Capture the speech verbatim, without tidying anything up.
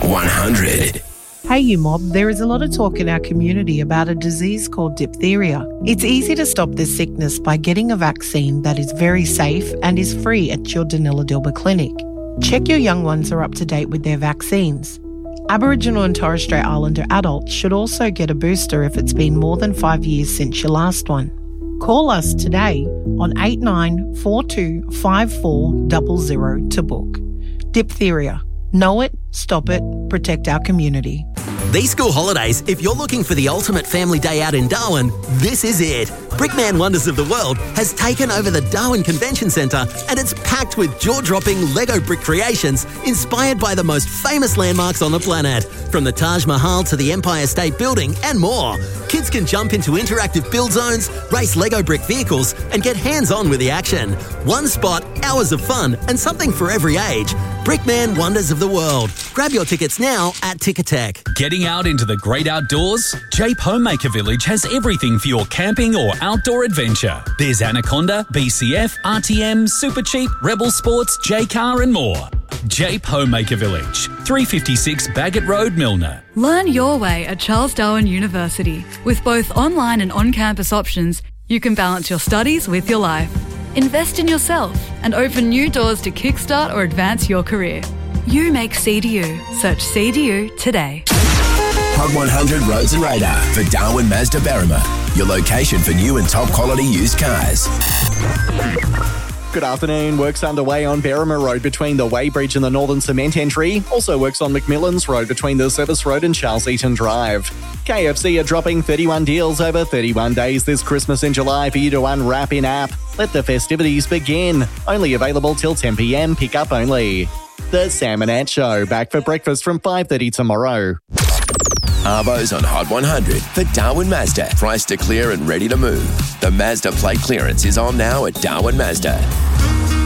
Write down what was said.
one hundred. Hey you mob, there is a lot of talk in our community about a disease called diphtheria. It's easy to stop this sickness by getting a vaccine that is very safe and is free at your Danila Dilba clinic. Check your young ones are up to date with their vaccines. Aboriginal and Torres Strait Islander adults should also get a booster if it's been more than five years since your last one. Call us today on eight nine four two five four zero zero to book. Diphtheria. Know it, stop it, protect our community. These school holidays, if you're looking for the ultimate family day out in Darwin, this is it. Brickman Wonders of the World has taken over the Darwin Convention Centre and it's packed with jaw-dropping Lego brick creations inspired by the most famous landmarks on the planet, from the Taj Mahal to the Empire State Building and more. Kids can jump into interactive build zones, race Lego brick vehicles and get hands-on with the action. One spot, hours of fun and something for every age. Brickman Wonders of the World. Grab your tickets now at Ticketek. Getting out into the great outdoors? Jape Homemaker Village has everything for your camping or outdoor adventure. There's Anaconda, B C F, R T M, Super Cheap, Rebel Sports, J-Car and more. Jape Homemaker Village, three fifty-six Baggett Road, Milner. Learn your way at Charles Darwin University. With both online and on-campus options, you can balance your studies with your life. Invest in yourself and open new doors to kickstart or advance your career. You make C D U. Search C D U today. Hot one hundred Roads and Radar for Darwin Mazda Berrima, your location for new and top quality used cars. Good afternoon. Works underway on Berrima Road between the Weybridge and the Northern Cement Entry. Also works on McMillan's Road between the Service Road and Charles Eaton Drive. K F C are dropping thirty-one deals over thirty-one days this Christmas in July for you to unwrap in-app. Let the festivities begin. Only available till ten p.m. Pick up only. The Sam and Ant Show, back for breakfast from five thirty tomorrow. Arvo's on Hot one hundred for Darwin Mazda. Price to clear and ready to move. The Mazda plate clearance is on now at Darwin Mazda.